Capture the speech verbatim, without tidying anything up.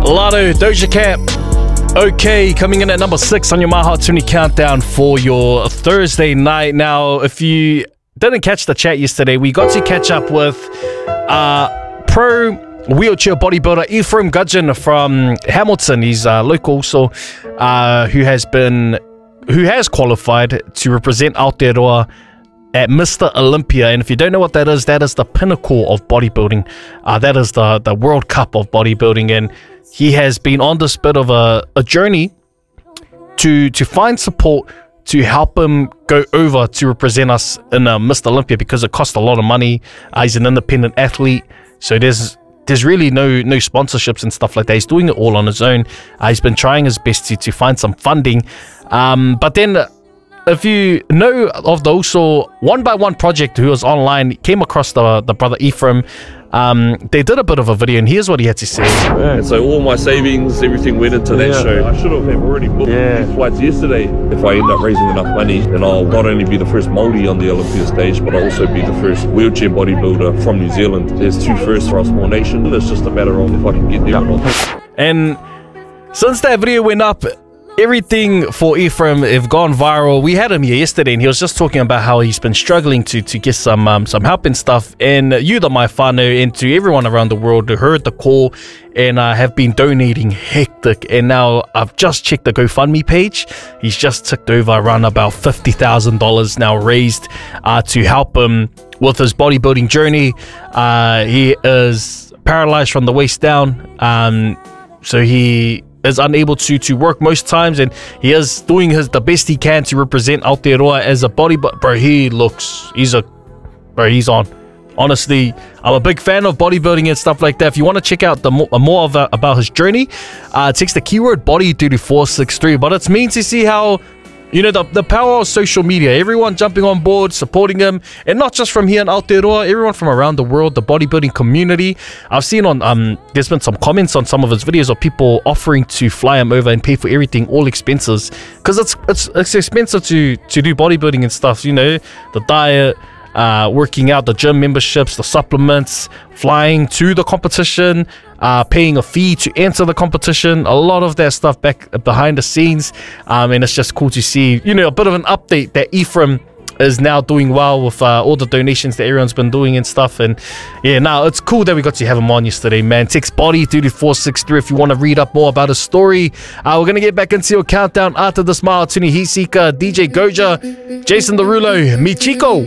Latto, Doja Cat. Okay, coming in at number six on your My Hot twenty countdown for your Thursday night. Now, if you didn't catch the chat yesterday, we got to catch up with uh, pro wheelchair bodybuilder Ephraim Gudgeon from Hamilton. He's uh, local, so uh, who has been who has qualified to represent Aotearoa at Mister Olympia. And if you don't know what that is, that is the pinnacle of bodybuilding. Uh, that is the the World Cup of bodybuilding, and he has been on this bit of a, a journey to to find support to help him go over to represent us in uh, Mister Olympia, because it costs a lot of money. Uh, he's an independent athlete, so there's there's really no no sponsorships and stuff like that. He's doing it all on his own. Uh, he's been trying his best to, to find some funding. Um, but then, if you know of the also One by One project, who was online, came across the the brother Ephraim. Um, they did a bit of a video, and here's what he had to say. Yeah, so all my savings, everything went into that yeah. show. I should have already booked yeah. these flights yesterday. If I end up raising enough money, then I'll not only be the first Māori on the Olympia stage, but I'll also be the first wheelchair bodybuilder from New Zealand. There's two firsts for our small nation. It's just a matter of if I can get there or not. And since that video went up, everything for Ephraim have gone viral. We had him here yesterday, and he was just talking about how he's been struggling to to get some um, some help and stuff. And you, the my whānau, and to everyone around the world who heard the call and uh, have been donating hectic. And now I've just checked the GoFundMe page. He's just ticked over around about fifty thousand dollars now raised uh, to help him with his bodybuilding journey. Uh, he is paralyzed from the waist down, um, so he is unable to to work most times, and he is doing his the best he can to represent Aotearoa as a body. But bro, he looks he's a bro he's on. Honestly, I'm a big fan of bodybuilding and stuff like that. If you want to check out the more, more of uh, about his journey, uh text the keyword body to four six three. But it's mean to see how, you know, the, the power of social media, everyone jumping on board, supporting him, and not just from here in Aotearoa, everyone from around the world, the bodybuilding community. I've seen on, um, there's been some comments on some of his videos of people offering to fly him over and pay for everything, all expenses, because it's, it's it's expensive to, to do bodybuilding and stuff, you know, the diet, uh, working out, the gym memberships, the supplements, flying to the competition, uh, paying a fee to enter the competition, a lot of that stuff back behind the scenes. Um, and it's just cool to see, you know, a bit of an update that Ephraim is now doing well with uh, all the donations that everyone's been doing and stuff. And yeah, now it's cool that we got to have him on yesterday, man. Text body to four six three if you want to read up more about his story. Uh, we're going to get back into your countdown after this. Mile Tuni Hisika, D J Goja, Jason Derulo, Michiko.